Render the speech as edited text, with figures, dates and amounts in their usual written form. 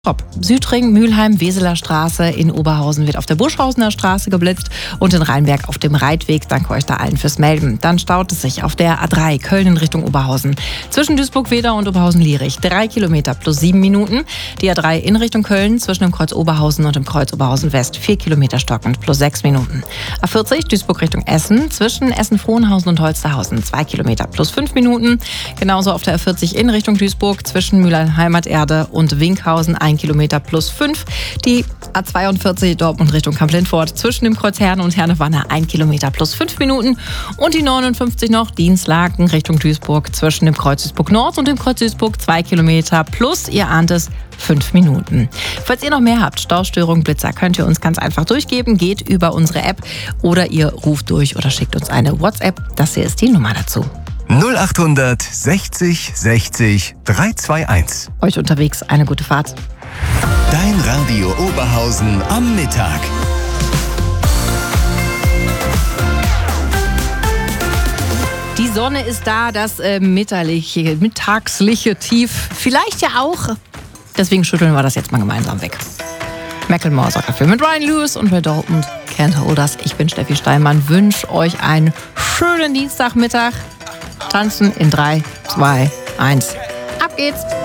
Top. Südring, Mülheim, Weseler Straße, in Oberhausen wird auf der Buschhausener Straße geblitzt und in Rheinberg auf dem Reitweg. Danke euch da allen fürs Melden. Dann staut es sich auf der A3 Köln in Richtung Oberhausen. Zwischen Duisburg-Wedau und Oberhausen-Lierich 3 Kilometer plus 7 Minuten. Die A3 in Richtung Köln zwischen dem Kreuz Oberhausen und dem Kreuz Oberhausen West 4 Kilometer stockend plus 6 Minuten. A40 Duisburg Richtung Essen zwischen Essen-Frohnhausen und Holsterhausen 2 Kilometer plus 5 Minuten. Genauso auf der A40 in Richtung Duisburg zwischen Mülheim-Heimaterde und Winkhausen 1 Kilometer plus 5. Die A42 Dortmund Richtung Kamp-Lintfort zwischen dem Kreuz Herne und Herne-Wanne 1 Kilometer plus 5 Minuten. Und die 59 noch Dienstlaken Richtung Duisburg zwischen dem Kreuz Duisburg Nord und dem Kreuz Duisburg 2 Kilometer plus, ihr ahnt es, 5 Minuten. Falls ihr noch mehr habt, Staustörungen, Blitzer, könnt ihr uns ganz einfach durchgeben. Geht über unsere App oder ihr ruft durch oder schickt uns eine WhatsApp. Das hier ist die Nummer dazu. 0800 60 60 321. Euch unterwegs eine gute Fahrt. Dein Radio Oberhausen am Mittag. Die Sonne ist da, das mittagsliche Tief vielleicht ja auch. Deswegen schütteln wir das jetzt mal gemeinsam weg. Macklemore sorgt dafür mit Ryan Lewis und Ray Dalton. Can't Hold Us. Ich bin Steffi Steinmann. Wünsche euch einen schönen Dienstagmittag. Tanzen in 3, 2, 1. Ab geht's.